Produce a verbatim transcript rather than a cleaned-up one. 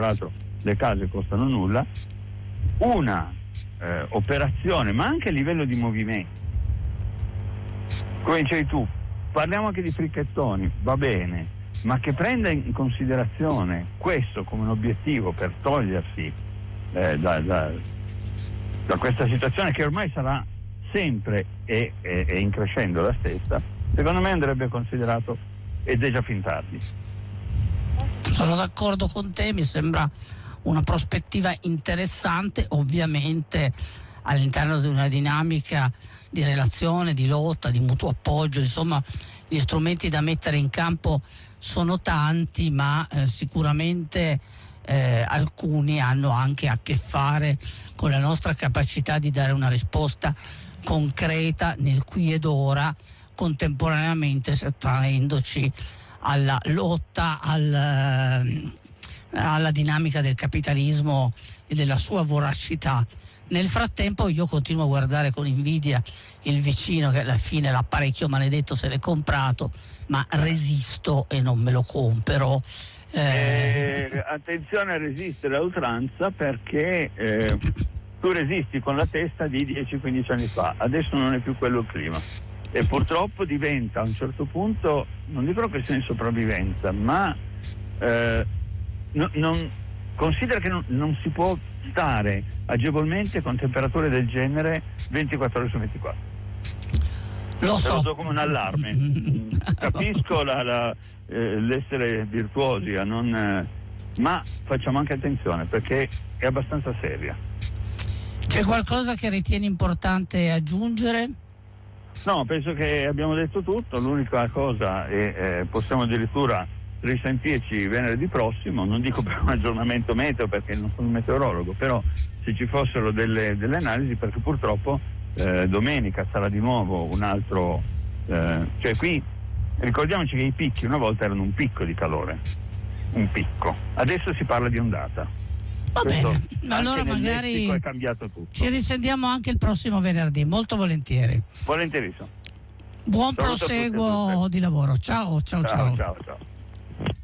l'altro le case costano nulla, una eh, operazione, ma anche a livello di movimento. Come dicevi tu, parliamo anche di fricchettoni, va bene, ma che prenda in considerazione questo come un obiettivo per togliersi eh, da, da, da questa situazione che ormai sarà sempre e, e, e in crescendo la stessa, secondo me andrebbe considerato, ed è già fin tardi. Sono d'accordo con te, mi sembra una prospettiva interessante, ovviamente all'interno di una dinamica di relazione, di lotta, di mutuo appoggio, insomma gli strumenti da mettere in campo sono tanti, ma eh, sicuramente eh, alcuni hanno anche a che fare con la nostra capacità di dare una risposta concreta nel qui ed ora, contemporaneamente sottraendoci alla lotta, al, alla dinamica del capitalismo e della sua voracità. Nel frattempo io continuo a guardare con invidia il vicino che alla fine l'apparecchio maledetto se l'è comprato, ma resisto e non me lo compro. Eh... Eh, attenzione a resistere a oltranza, perché eh, tu resisti con la testa di dieci quindici anni fa, adesso non è più quello il clima. E purtroppo diventa a un certo punto, non dico questione di sopravvivenza, ma eh, no, non, considera che non, non si può stare agevolmente con temperature del genere ventiquattro ore su ventiquattro. Lo so. Lo uso come un allarme. Capisco la, la, eh, l'essere virtuosi, a non, eh, ma facciamo anche attenzione perché è abbastanza seria. C'è qualcosa che ritieni importante aggiungere? No, penso che abbiamo detto tutto. L'unica cosa è eh, possiamo addirittura risentirci venerdì prossimo, non dico per un aggiornamento meteo perché non sono un meteorologo, però se ci fossero delle, delle analisi, perché purtroppo eh, domenica sarà di nuovo un altro eh, cioè qui ricordiamoci che i picchi una volta erano un picco di calore, un picco, adesso si parla di ondata. Va Questo, bene, allora magari è cambiato tutto. Ci risentiamo anche il prossimo venerdì, molto volentieri. Volentierissimo. Buon Saluto proseguo di lavoro. Ciao, ciao, ciao. Ciao, ciao, ciao.